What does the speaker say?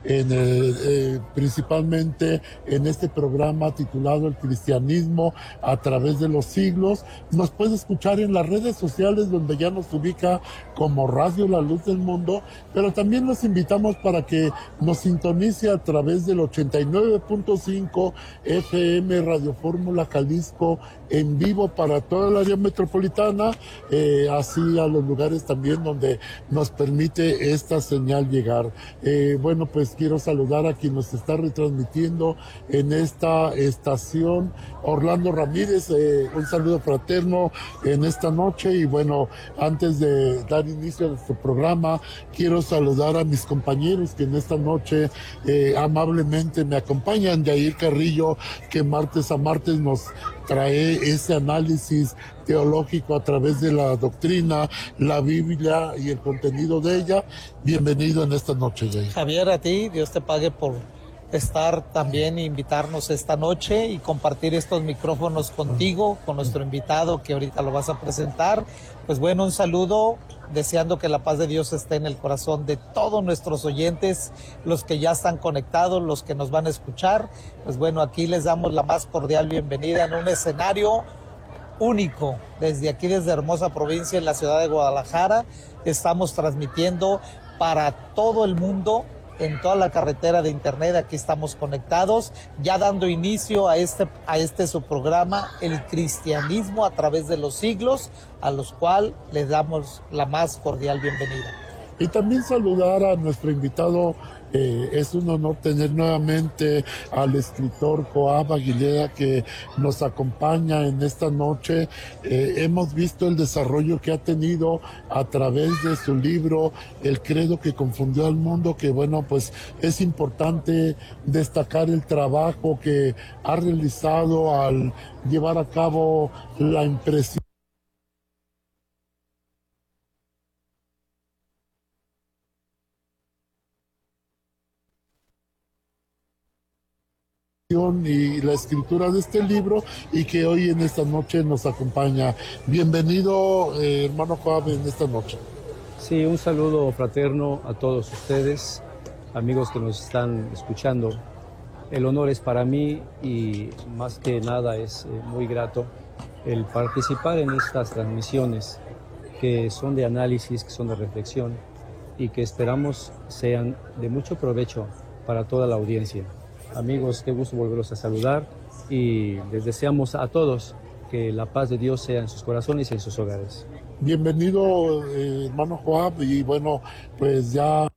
principalmente en este programa titulado El Cristianismo a través de los siglos. Nos puede escuchar en las redes sociales, donde ya nos ubica como Radio La Luz del Mundo, pero también los invitamos para que nos sintonice a través del 89.5 FM Radio Fórmula Jalisco, en vivo para toda el área metropolitana, así a los lugares también donde nos permite esta señal llegar. Bueno, pues quiero saludar a quien nos está retransmitiendo en esta estación, Orlando Ramírez, un saludo fraterno en esta noche. Y bueno, antes de dar inicio a nuestro programa, quiero saludar a mis compañeros que en esta noche amablemente me acompañan. Yair Carrillo, que martes a martes nos trae ese análisis teológico a través de la doctrina, la Biblia y el contenido de ella. Bienvenido en esta noche, Jair. Javier, a ti, Dios te pague por estar también e invitarnos esta noche y compartir estos micrófonos contigo, con nuestro invitado que ahorita lo vas a presentar. Pues bueno, un saludo, deseando que la paz de Dios esté en el corazón de todos nuestros oyentes, los que ya están conectados, los que nos van a escuchar. Pues bueno, aquí les damos la más cordial bienvenida en un escenario único. Desde aquí, desde hermosa provincia en la ciudad de Guadalajara, estamos transmitiendo para todo el mundo en toda la carretera de internet. Aquí estamos conectados, ya dando inicio a este su programa, El Cristianismo a través de los siglos, a los cuales les damos la más cordial bienvenida. Y también saludar a nuestro invitado. Es un honor tener nuevamente al escritor Joab Aguilera, que nos acompaña en esta noche. Hemos visto el desarrollo que ha tenido a través de su libro El credo que confundió al mundo, que bueno, pues es importante destacar el trabajo que ha realizado al llevar a cabo la impresión y la escritura de este libro, y que hoy en esta noche nos acompaña. Bienvenido, hermano Joab, en esta noche. Sí, un saludo fraterno a todos ustedes, amigos que nos están escuchando. El honor es para mí y más que nada es muy grato el participar en estas transmisiones que son de análisis, que son de reflexión y que esperamos sean de mucho provecho para toda la audiencia. Amigos, qué gusto volverlos a saludar y les deseamos a todos que la paz de Dios sea en sus corazones y en sus hogares. Bienvenido, hermano Joab, y bueno, pues ya